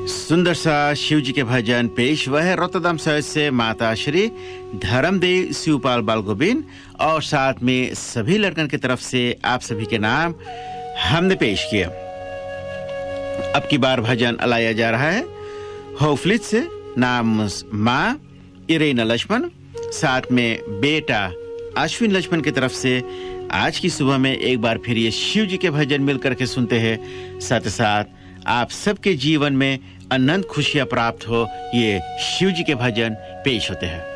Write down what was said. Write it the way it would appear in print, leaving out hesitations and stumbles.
सुंदर सा शिव जी के भजन पेश हुआ है रोटरडम शहर से माता श्री धर्मदेव शिवपाल बालगोविंद और साथ में सभी लड़कन की तरफ से आप सभी के नाम हमने पेश किया। अब की बार भजन अलाया जा रहा है होफलित से, नाम माँ इरेना लक्ष्मण, साथ में बेटा अश्विन लक्ष्मण की तरफ से। आज की सुबह में एक बार फिर ये शिव जी के भजन मिलकर के सुनते हैं, साथ ही साथ आप सबके जीवन में अनंत खुशियां प्राप्त हो, ये शिव जी के भजन पेश होते हैं।